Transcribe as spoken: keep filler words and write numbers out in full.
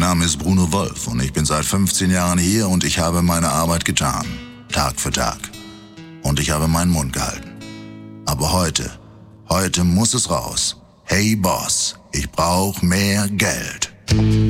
Name ist Bruno Wolf und ich bin seit fünfzehn Jahren hier und ich habe meine Arbeit getan. Tag für Tag. Und ich habe meinen Mund gehalten. Aber heute, heute muss es raus. Hey Boss, ich brauch mehr Geld.